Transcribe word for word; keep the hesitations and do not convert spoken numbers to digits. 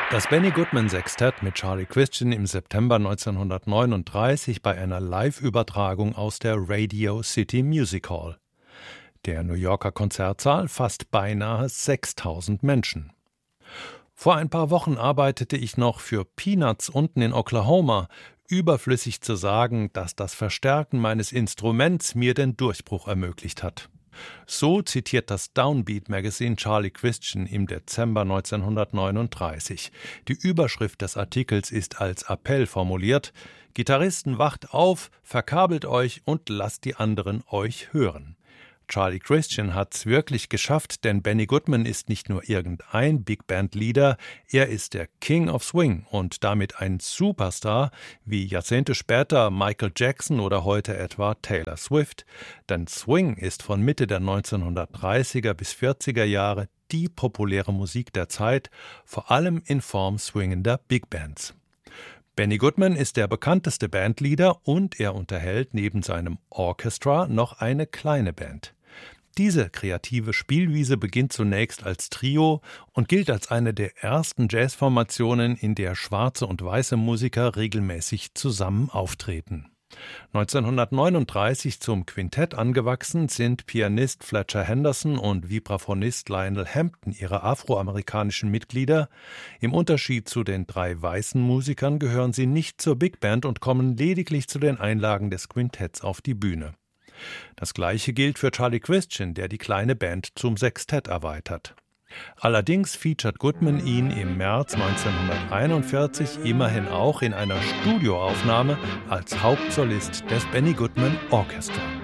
Das Benny Goodman Sextett mit Charlie Christian im September neunzehnhundertneununddreißig bei einer Live-Übertragung aus der Radio City Music Hall. Der New Yorker Konzertsaal fasst beinahe sechstausend Menschen. Vor ein paar Wochen arbeitete ich noch für Peanuts unten in Oklahoma. Überflüssig zu sagen, dass das Verstärken meines Instruments mir den Durchbruch ermöglicht hat. So zitiert das Downbeat Magazine Charlie Christian im Dezember neunzehnhundertneununddreißig. Die Überschrift des Artikels ist als Appell formuliert: Gitarristen, wacht auf, verkabelt euch und lasst die anderen euch hören. Charlie Christian hat's wirklich geschafft, denn Benny Goodman ist nicht nur irgendein Big-Band-Leader, er ist der King of Swing und damit ein Superstar, wie Jahrzehnte später Michael Jackson oder heute etwa Taylor Swift. Denn Swing ist von Mitte der neunzehnhundertdreißiger bis vierziger Jahre die populäre Musik der Zeit, vor allem in Form swingender Big-Bands. Benny Goodman ist der bekannteste Bandleader und er unterhält neben seinem Orchestra noch eine kleine Band. Diese kreative Spielwiese beginnt zunächst als Trio und gilt als eine der ersten Jazzformationen, in der schwarze und weiße Musiker regelmäßig zusammen auftreten. neunzehnhundertneununddreißig zum Quintett angewachsen sind Pianist Fletcher Henderson und Vibraphonist Lionel Hampton ihre afroamerikanischen Mitglieder. Im Unterschied zu den drei weißen Musikern gehören sie nicht zur Big Band und kommen lediglich zu den Einlagen des Quintetts auf die Bühne. Das Gleiche gilt für Charlie Christian, der die kleine Band zum Sextett erweitert. Allerdings featuret Goodman ihn im März neunzehnhunderteinundvierzig immerhin auch in einer Studioaufnahme als Hauptsolist des Benny Goodman Orchestra.